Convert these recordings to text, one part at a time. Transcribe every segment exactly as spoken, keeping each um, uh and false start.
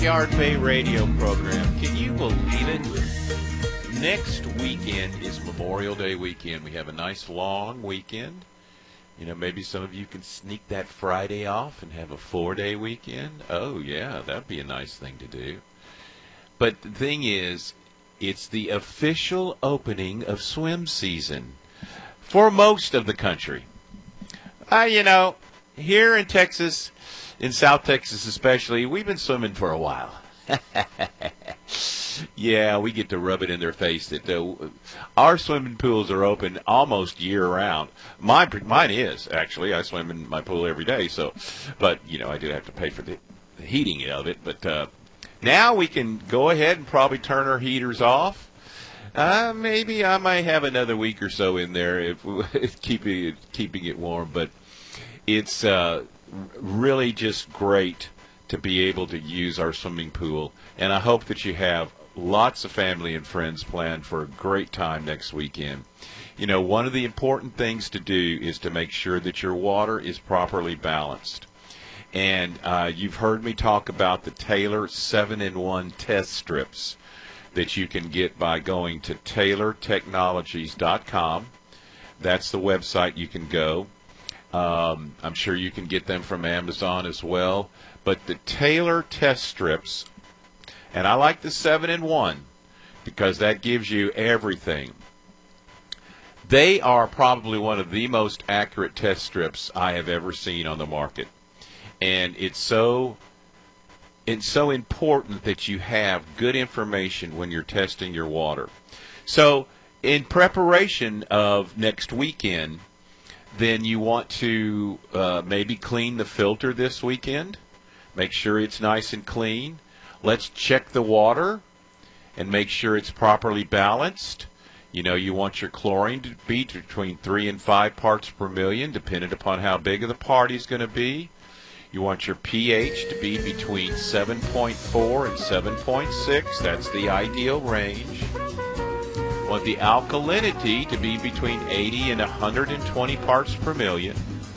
Yard Bay radio program. Can you believe it? Next weekend is Memorial Day weekend. We have a nice long weekend. You know, maybe some of you can sneak that Friday off and have a four-day weekend. Oh, yeah, that'd be a nice thing to do. But the thing is, it's the official opening of swim season for most of the country. Uh, you know, here in Texas, in South Texas especially, we've been swimming for a while. Yeah, we get to rub it in their face that uh, our swimming pools are open almost year-round. Mine, mine is, actually. I swim in my pool every day, so, but, you know, I do have to pay for the, the heating of it. But uh, now we can go ahead and probably turn our heaters off. Uh, maybe I might have another week or so in there if, if keeping it, keeping it warm. But it's uh, really just great to be able to use our swimming pool. And I hope that you have lots of family and friends planned for a great time next weekend. You know, one of the important things to do is to make sure that your water is properly balanced. And uh, you've heard me talk about the Taylor seven in one test strips that you can get by going to Taylor Technologies dot com. That's the website you can go. Um, I'm sure you can get them from Amazon as well. But the Taylor test strips, and I like the seven in one because that gives you everything. They are probably one of the most accurate test strips I have ever seen on the market. And it's so it's so important that you have good information when you're testing your water. So in preparation of next weekend, then you want to uh, maybe clean the filter this weekend. Make sure it's nice and clean. Let's check the water and make sure it's properly balanced. You know, you want your chlorine to be between three and five parts per million, depending upon how big of the party is going to be. You want your pH to be between seven point four and seven point six. That's the ideal range. You want the alkalinity to be between eighty and one hundred twenty parts per million.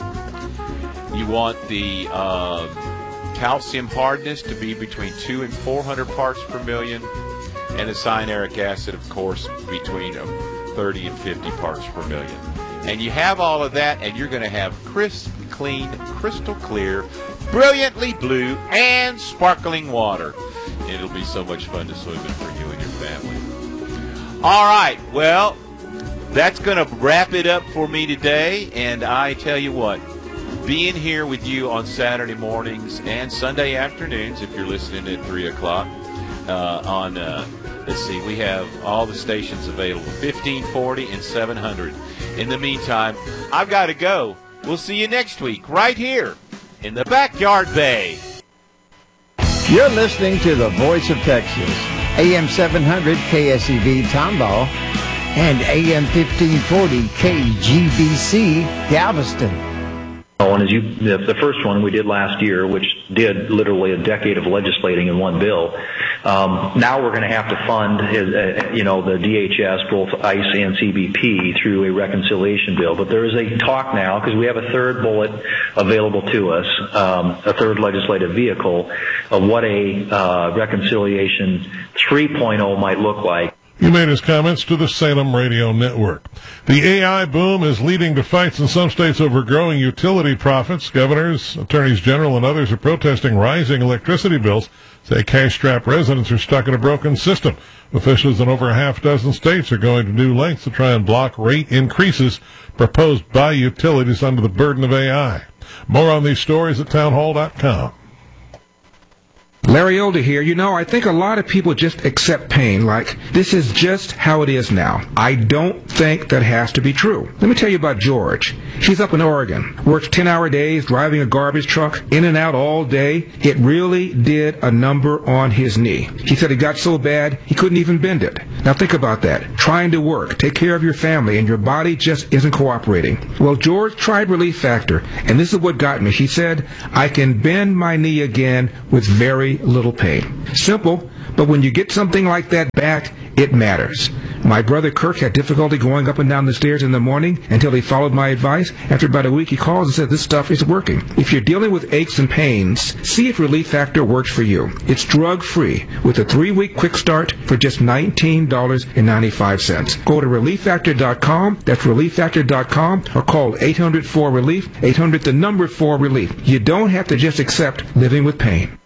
You want the uh, calcium hardness to be between two and four hundred parts per million, and the cyanuric acid, of course, between thirty and fifty parts per million. And you have all of that, and you're going to have crisp, clean, crystal clear, brilliantly blue, and sparkling water. It'll be so much fun to swim in for you and your family. All right, well, that's going to wrap it up for me today, and I tell you what, being here with you on Saturday mornings and Sunday afternoons, if you're listening at three o'clock, uh, on, uh, let's see, we have all the stations available, fifteen forty and seven hundred. In the meantime, I've got to go. We'll see you next week right here in the Backyard Bay. You're listening to the Voice of Texas, A M seven hundred K S E V Tomball and A M fifteen forty K G B C Galveston. Oh, and as you, the, the first one we did last year, which did literally a decade of legislating in one bill. Um, now we're going to have to fund, uh, you know, the D H S, both ICE and C B P, through a reconciliation bill. But there is a talk now, because we have a third bullet available to us, um, a third legislative vehicle, of what a uh, reconciliation three point oh might look like. He made his comments to the Salem Radio Network. The A I boom is leading to fights in some states over growing utility profits. Governors, attorneys general, and others are protesting rising electricity bills. Say cash-strapped residents are stuck in a broken system. Officials in over a half dozen states are going to new lengths to try and block rate increases proposed by utilities under the burden of A I. More on these stories at townhall dot com. Larry Older here. You know, I think a lot of people just accept pain like, this is just how it is now. I don't think that has to be true. Let me tell you about George. He's up in Oregon, works ten-hour days, driving a garbage truck, in and out all day. It really did a number on his knee. He said it got so bad, he couldn't even bend it. Now think about that. Trying to work, take care of your family, and your body just isn't cooperating. Well, George tried Relief Factor, and this is what got me. He said, I can bend my knee again with very little pain. Simple, but when you get something like that back, it matters. My brother Kirk had difficulty going up and down the stairs in the morning until he followed my advice. After about a week, he calls and says this stuff is working. If you're dealing with aches and pains, see if Relief Factor works for you. It's drug-free with a three-week quick start for just nineteen dollars and ninety-five cents. Go to relief factor dot com. That's relief factor dot com, or call eight hundred four relief, eight hundred the number four relief. You don't have to just accept living with pain.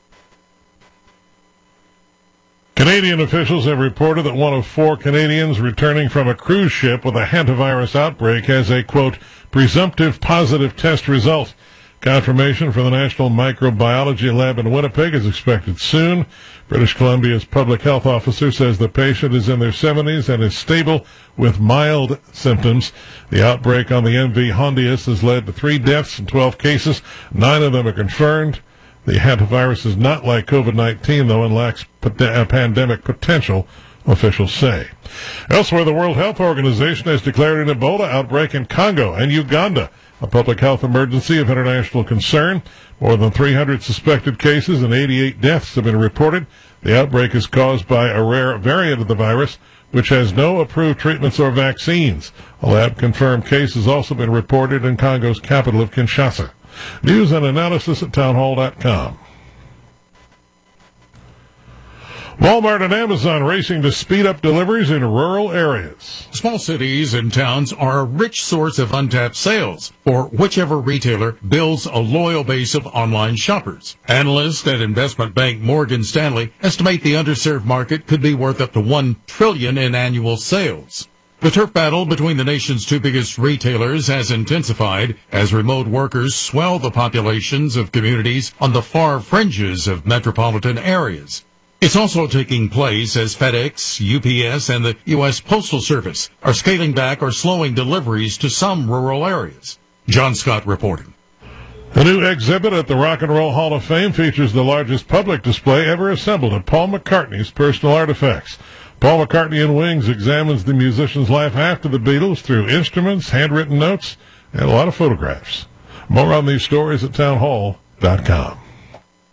Canadian officials have reported that one of four Canadians returning from a cruise ship with a hantavirus outbreak has a, quote, presumptive positive test result. Confirmation from the National Microbiology Lab in Winnipeg is expected soon. British Columbia's public health officer says the patient is in their seventies and is stable with mild symptoms. The outbreak on the M V Hondius has led to three deaths and twelve cases. Nine of them are confirmed. The hantavirus is not like COVID nineteen, though, and lacks pandemic potential, officials say. Elsewhere, the World Health Organization has declared an Ebola outbreak in Congo and Uganda, a public health emergency of international concern. More than three hundred suspected cases and eighty-eight deaths have been reported. The outbreak is caused by a rare variant of the virus, which has no approved treatments or vaccines. A lab-confirmed case has also been reported in Congo's capital of Kinshasa. News and analysis at townhall dot com. Walmart and Amazon racing to speed up deliveries in rural areas. Small cities and towns are a rich source of untapped sales for whichever retailer builds a loyal base of online shoppers. Analysts at investment bank Morgan Stanley estimate the underserved market could be worth up to one trillion dollars in annual sales. The turf battle between the nation's two biggest retailers has intensified as remote workers swell the populations of communities on the far fringes of metropolitan areas. It's also taking place as FedEx, U P S, and the U S Postal Service are scaling back or slowing deliveries to some rural areas. John Scott reporting. The new exhibit at the Rock and Roll Hall of Fame features the largest public display ever assembled of Paul McCartney's personal artifacts. Paul McCartney and Wings examines the musician's life after the Beatles through instruments, handwritten notes, and a lot of photographs. More on these stories at townhall dot com.